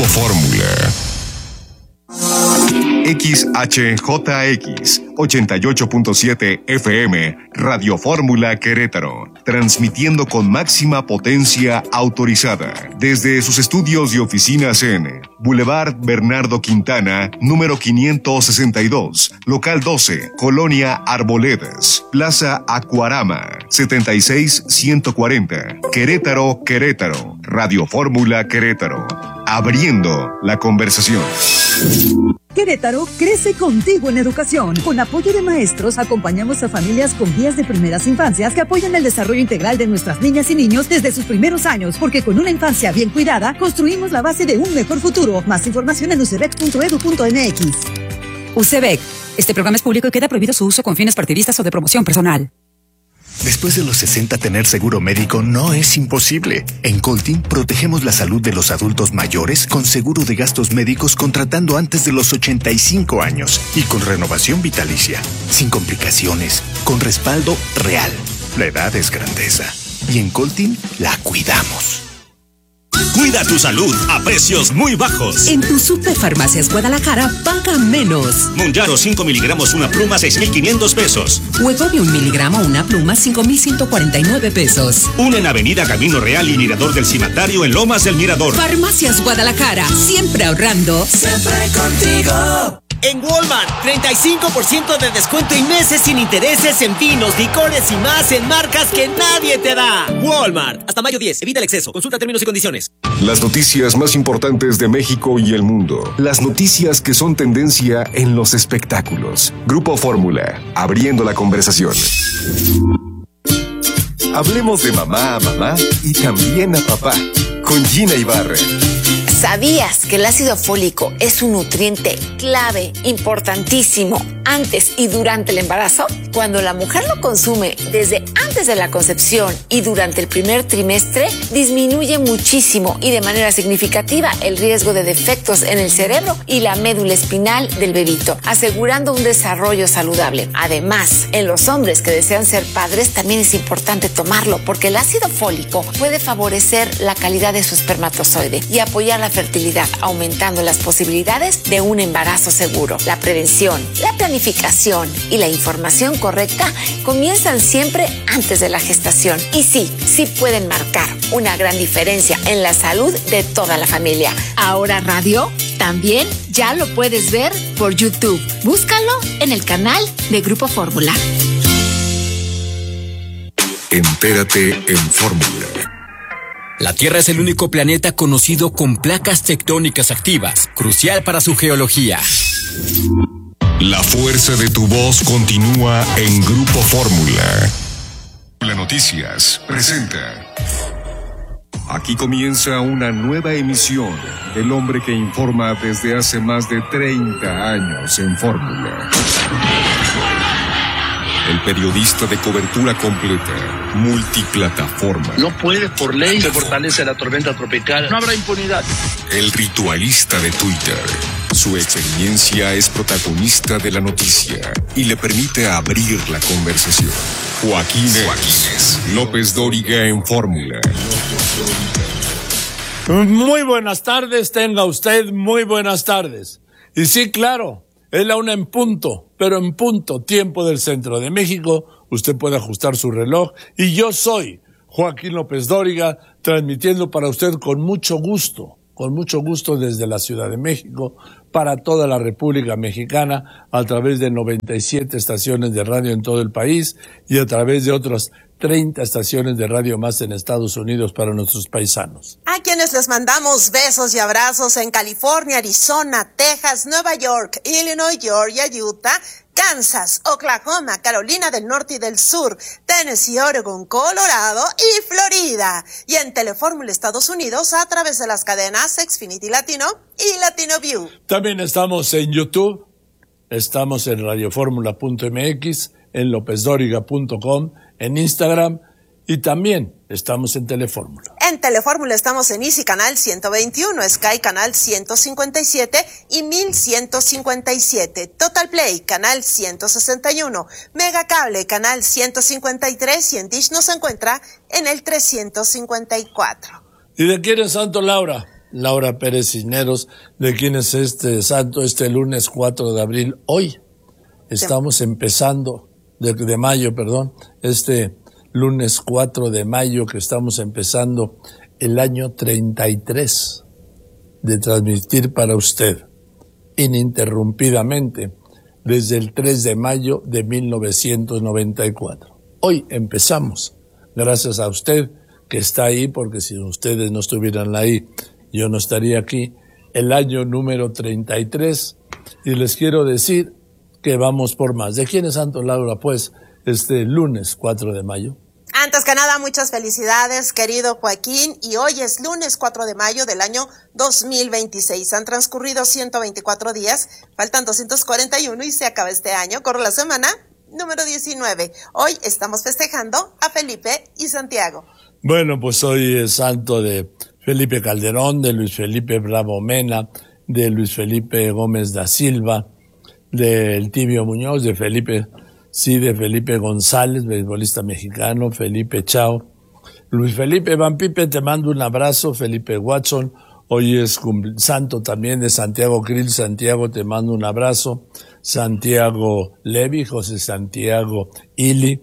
Fórmula. XHJX 88.7 FM, Radio Fórmula Querétaro, transmitiendo con máxima potencia autorizada desde sus estudios y oficinas en Boulevard Bernardo Quintana, número 562, local 12, Colonia Arboledas, Plaza Acuarama, 76140, Querétaro, Querétaro, Radio Fórmula Querétaro, abriendo la conversación. Querétaro crece contigo en educación. Con apoyo de maestros, acompañamos a familias con guías de primeras infancias que apoyan el desarrollo integral de nuestras niñas y niños desde sus primeros años, porque con una infancia bien cuidada, construimos la base de un mejor futuro. Más información en ucbec.edu.mx. UCEBEC. Este programa es público y queda prohibido su uso con fines partidistas o de promoción personal. Después de los 60, tener seguro médico no es imposible. En Coltin protegemos la salud de los adultos mayores con seguro de gastos médicos contratando antes de los 85 años y con renovación vitalicia, sin complicaciones, con respaldo real. La edad es grandeza y en Coltin la cuidamos. Cuida tu salud a precios muy bajos. En tu Superfarmacias Guadalajara, paga menos. Monjaro 5 miligramos una pluma, 6,500 pesos. Huevobi 1 miligramo una pluma, 5,149 pesos. Una en Avenida Camino Real y Mirador del Cimatario en Lomas del Mirador. Farmacias Guadalajara, siempre ahorrando. Siempre contigo. En Walmart, 35% de descuento y meses sin intereses en vinos, licores y más en marcas que nadie te da. Walmart, hasta mayo 10, evita el exceso, consulta términos y condiciones. Las noticias más importantes de México y el mundo. Las noticias que son tendencia en los espectáculos. Grupo Fórmula, abriendo la conversación. Hablemos de mamá a mamá y también a papá, con Gina Ibarra. ¿Sabías que el ácido fólico es un nutriente clave, importantísimo, antes y durante el embarazo? Cuando la mujer lo consume desde antes de la concepción y durante el primer trimestre, disminuye muchísimo y de manera significativa el riesgo de defectos en el cerebro y la médula espinal del bebito, asegurando un desarrollo saludable. Además, en los hombres que desean ser padres también es importante tomarlo, porque el ácido fólico puede favorecer la calidad de su espermatozoide y apoyar la fertilidad, aumentando las posibilidades de un embarazo seguro. La prevención, la planificación y la información correcta comienzan siempre antes de la gestación. Y sí pueden marcar una gran diferencia en la salud de toda la familia. Ahora Radio también ya lo puedes ver por YouTube. Búscalo en el canal de Grupo Fórmula. Entérate en Fórmula. La Tierra es el único planeta conocido con placas tectónicas activas, crucial para su geología. La fuerza de tu voz continúa en Grupo Fórmula. La Noticias presenta. Aquí comienza una nueva emisión del hombre que informa desde hace más de 30 años en Fórmula. El periodista de cobertura completa, multiplataforma. No puede, por ley, se fortalece la tormenta tropical. No habrá impunidad. El ritualista de Twitter. Su experiencia es protagonista de la noticia y le permite abrir la conversación. Joaquín López Dóriga en Fórmula. Muy buenas tardes, tenga usted muy buenas tardes. Y sí, claro, es la 1 en punto, pero en punto, tiempo del centro de México. Usted puede ajustar su reloj y yo soy Joaquín López Dóriga, transmitiendo para usted con mucho gusto desde la Ciudad de México, para toda la República Mexicana, a través de 97 estaciones de radio en todo el país y a través de otras 30 estaciones de radio más en Estados Unidos para nuestros paisanos. A quienes les mandamos besos y abrazos en California, Arizona, Texas, Nueva York, Illinois, Georgia, Utah, Kansas, Oklahoma, Carolina del Norte y del Sur, Tennessee, Oregon, Colorado y Florida. Y en Telefórmula Estados Unidos a través de las cadenas Xfinity Latino y Latino View. También estamos en YouTube, estamos en radioformula.mx, en lopezdoriga.com, en Instagram y también estamos en Telefórmula. En Telefórmula estamos en Easy Canal 121, Sky Canal 157 y 1157, Total Play Canal 161, Mega Cable Canal 153 y en Dish nos encuentra en el 354. ¿Y de quién es Santo Laura? Laura Pérez Cisneros, de quién es este santo, este lunes 4 de abril. Hoy estamos empezando, de mayo, este lunes 4 de mayo que estamos empezando el año 33 de transmitir para usted ininterrumpidamente desde el 3 de mayo de 1994. Hoy empezamos, gracias a usted que está ahí, porque si ustedes no estuvieran ahí, yo no estaría aquí, el año número 33, y les quiero decir que vamos por más. ¿De quién es santo, Laura? Pues este lunes 4 de mayo. Antes que nada, muchas felicidades, querido Joaquín, y hoy es lunes 4 de mayo del año 2026. Han transcurrido 124 días, faltan 241 y se acaba este año. Corre la semana número 19. Hoy estamos festejando a Felipe y Santiago. Bueno, pues hoy es santo de Felipe Calderón, de Luis Felipe Bravo Mena, de Luis Felipe Gómez da Silva, del Tibio Muñoz, de Felipe González, beisbolista mexicano, Felipe Chao, Luis Felipe Van Pipe, te mando un abrazo, Felipe Watson, hoy es santo también de Santiago Krill, Santiago, te mando un abrazo, Santiago Levi, José Santiago Ili,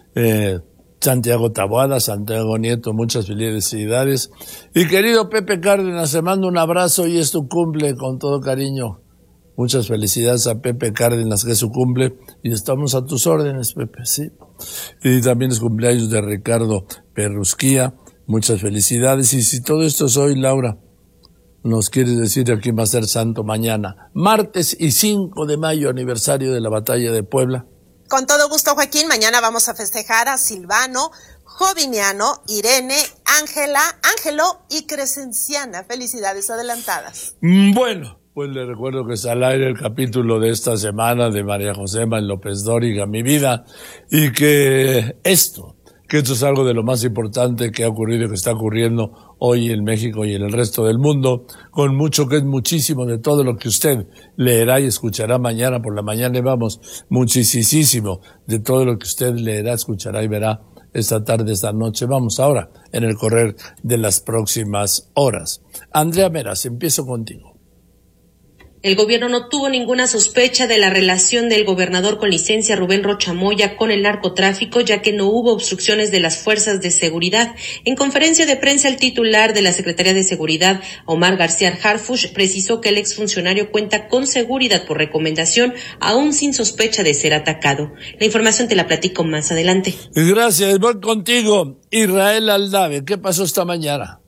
Santiago Taboada, Santiago Nieto, muchas felicidades. Y querido Pepe Cárdenas, te mando un abrazo y es tu cumple con todo cariño. Muchas felicidades a Pepe Cárdenas, que es su cumple, y estamos a tus órdenes, Pepe, sí. Y también es cumpleaños de Ricardo Perrusquía, muchas felicidades. Y si todo esto es hoy, Laura, nos quieres decir a quién va a ser santo mañana, martes y 5 de mayo, aniversario de la batalla de Puebla. Con todo gusto, Joaquín, mañana vamos a festejar a Silvano, Joviniano, Irene, Ángela, Ángelo y Crescenciana. Felicidades adelantadas. Bueno, pues le recuerdo que está al aire el capítulo de esta semana de María Josema López Dóriga, Mi Vida, y que esto es algo de lo más importante que ha ocurrido y que está ocurriendo hoy en México y en el resto del mundo, con mucho que es muchísimo de todo lo que usted leerá y escuchará mañana por la mañana, y vamos, muchísimo de todo lo que usted leerá, escuchará y verá esta tarde, esta noche. Vamos ahora en el correr de las próximas horas. Andrea Meras, empiezo contigo. El gobierno no tuvo ninguna sospecha de la relación del gobernador con licencia Rubén Rocha Moya con el narcotráfico, ya que no hubo obstrucciones de las fuerzas de seguridad. En conferencia de prensa, el titular de la Secretaría de Seguridad, Omar García Harfuch, precisó que el exfuncionario cuenta con seguridad por recomendación, aún sin sospecha de ser atacado. La información te la platico más adelante. Gracias, voy contigo. Israel Aldave, ¿qué pasó esta mañana?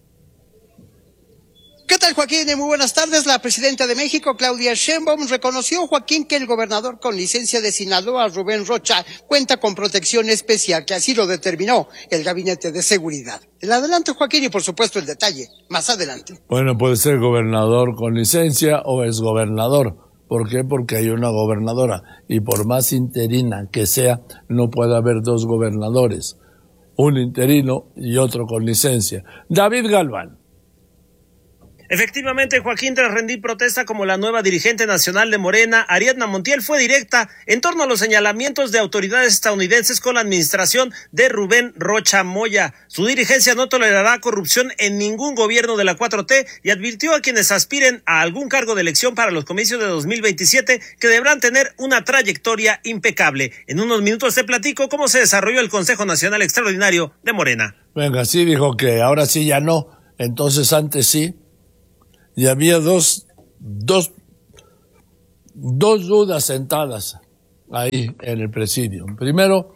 ¿Qué tal, Joaquín? Muy buenas tardes. La presidenta de México, Claudia Sheinbaum, reconoció, Joaquín, que el gobernador con licencia de Sinaloa, Rubén Rocha, cuenta con protección especial, que así lo determinó el Gabinete de Seguridad. El adelanto, Joaquín, y por supuesto el detalle, más adelante. Bueno, puede ser gobernador con licencia o exgobernador. ¿Por qué? Porque hay una gobernadora, y por más interina que sea, no puede haber dos gobernadores, un interino y otro con licencia. David Galván. Efectivamente, Joaquín, tras rendir protesta como la nueva dirigente nacional de Morena, Ariadna Montiel fue directa en torno a los señalamientos de autoridades estadounidenses con la administración de Rubén Rocha Moya. Su dirigencia no tolerará corrupción en ningún gobierno de la 4T y advirtió a quienes aspiren a algún cargo de elección para los comicios de 2027 que deberán tener una trayectoria impecable. En unos minutos te platico cómo se desarrolló el Consejo Nacional Extraordinario de Morena. Venga, sí, dijo que ahora sí ya no, entonces antes sí. Y había dos dudas sentadas ahí en el presidio. Primero,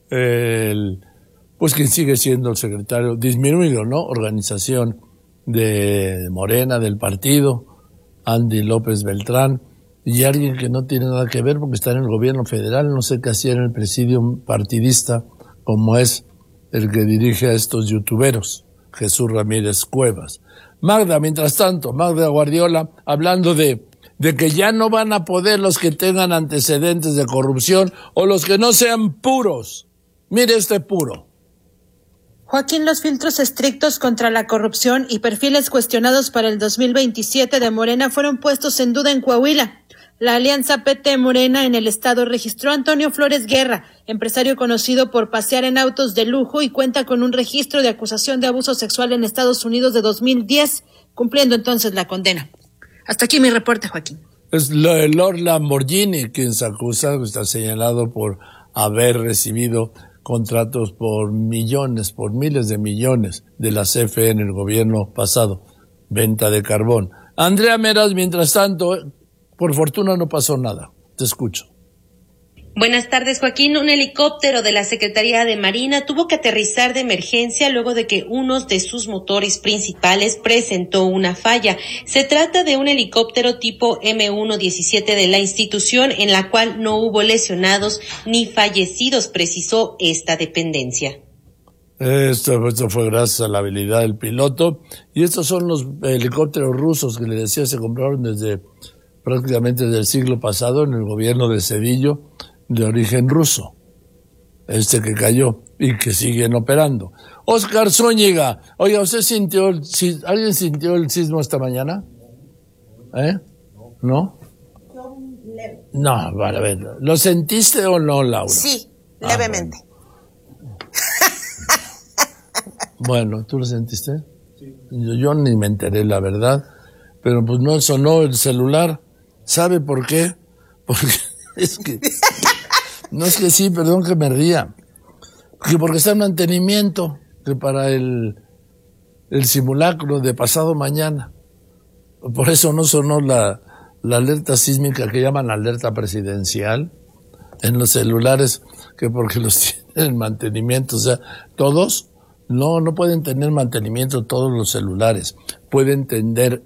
pues quien sigue siendo el secretario disminuido, ¿no? Organización de Morena, del partido, Andy López Beltrán, y alguien que no tiene nada que ver porque está en el gobierno federal, no sé qué hacía en el presidio partidista, como es el que dirige a estos youtuberos, Jesús Ramírez Cuevas. Magda, mientras tanto, Magda Guardiola, hablando de que ya no van a poder los que tengan antecedentes de corrupción o los que no sean puros. Mire este puro. Joaquín, los filtros estrictos contra la corrupción y perfiles cuestionados para el 2027 de Morena fueron puestos en duda en Coahuila. La alianza PT-Morena en el estado registró a Antonio Flores Guerra, empresario conocido por pasear en autos de lujo y cuenta con un registro de acusación de abuso sexual en Estados Unidos de 2010. cumpliendo entonces la condena. Hasta aquí mi reporte, Joaquín. Es el Lord Lamborghini quien se acusa, está señalado por haber recibido contratos por millones, por miles de millones de la CFE en el gobierno pasado, venta de carbón. Andrea Meras, mientras tanto, por fortuna no pasó nada. Te escucho. Buenas tardes, Joaquín. Un helicóptero de la Secretaría de Marina tuvo que aterrizar de emergencia luego de que uno de sus motores principales presentó una falla. Se trata de un helicóptero tipo M117 de la institución, en la cual no hubo lesionados ni fallecidos, precisó esta dependencia. Esto fue gracias a la habilidad del piloto. Y estos son los helicópteros rusos que le decía se compraron prácticamente desde el siglo pasado en el gobierno de Cedillo, de origen ruso, que cayó y que siguen operando. Oscar Zúñiga, oiga, ¿alguien sintió el sismo esta mañana? ¿No? No, vale, a ver, ¿lo sentiste o no, Laura? Sí, levemente. Bueno, ¿tú lo sentiste? Sí. Yo ni me enteré, la verdad, pero pues no sonó el celular. ¿Sabe por qué? Porque es que... No es que sí, perdón que me ría. Porque está en mantenimiento, que para el simulacro de pasado mañana. Por eso no sonó la alerta sísmica que llaman alerta presidencial en los celulares, que porque los tienen en mantenimiento. O sea, todos no pueden tener mantenimiento todos los celulares. Pueden tener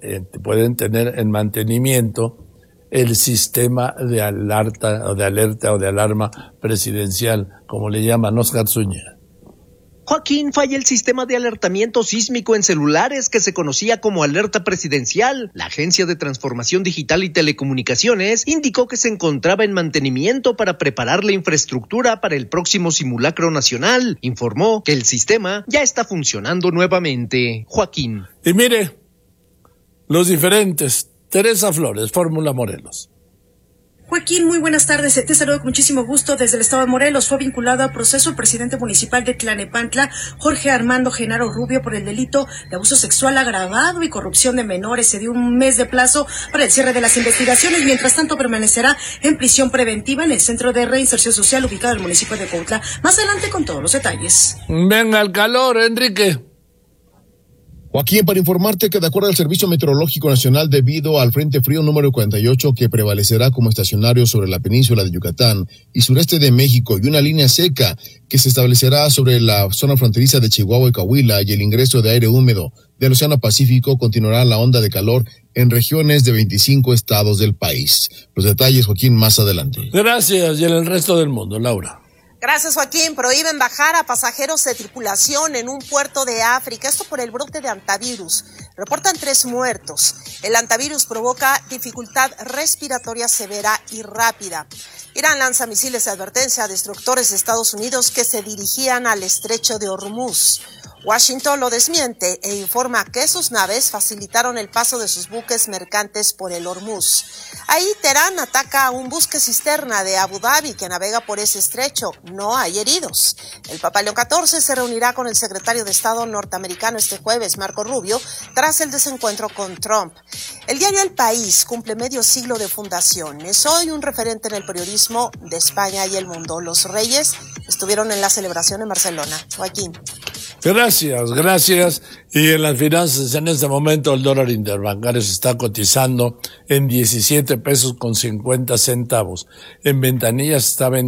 en mantenimiento el sistema de alerta o de alarma presidencial, como le llaman. Oscar Zúñiga. Joaquín, falla el sistema de alertamiento sísmico en celulares que se conocía como alerta presidencial. La Agencia de Transformación Digital y Telecomunicaciones indicó que se encontraba en mantenimiento para preparar la infraestructura para el próximo simulacro nacional. Informó que el sistema ya está funcionando nuevamente. Joaquín. Y mire, los diferentes. Teresa Flores, Fórmula Morelos. Joaquín, muy buenas tardes. Te saludo con muchísimo gusto desde el estado de Morelos. Fue vinculado a proceso el presidente municipal de Tlanepantla, Jorge Armando Genaro Rubio, por el delito de abuso sexual agravado y corrupción de menores. Se dio un mes de plazo para el cierre de las investigaciones. Mientras tanto, permanecerá en prisión preventiva en el Centro de Reinserción Social ubicado en el municipio de Cuautla. Más adelante con todos los detalles. Venga el calor, Enrique. Joaquín, para informarte que de acuerdo al Servicio Meteorológico Nacional, debido al Frente Frío número 48 que prevalecerá como estacionario sobre la península de Yucatán y sureste de México, y una línea seca que se establecerá sobre la zona fronteriza de Chihuahua y Coahuila, y el ingreso de aire húmedo del Océano Pacífico, continuará la onda de calor en regiones de 25 estados del país. Los detalles, Joaquín, más adelante. Gracias, y en el resto del mundo, Laura. Gracias, Joaquín. Prohíben bajar a pasajeros de tripulación en un puerto de África. Esto por el brote de hantavirus. Reportan 3 muertos. El hantavirus provoca dificultad respiratoria severa y rápida. Irán lanza misiles de advertencia a destructores de Estados Unidos que se dirigían al estrecho de Hormuz. Washington lo desmiente e informa que sus naves facilitaron el paso de sus buques mercantes por el Hormuz. Ahí Teherán ataca a un buque cisterna de Abu Dhabi que navega por ese estrecho. No hay heridos. El Papa León XIV se reunirá con el secretario de Estado norteamericano este jueves, Marco Rubio, tras el desencuentro con Trump. El diario El País cumple medio siglo de fundación. Es hoy un referente en el periodismo de España y el mundo. Los Reyes estuvieron en la celebración en Barcelona. Joaquín. Gracias. Y en las finanzas, en este momento, el dólar interbancario se está cotizando en 17 pesos con 50 centavos. En ventanillas está vendiendo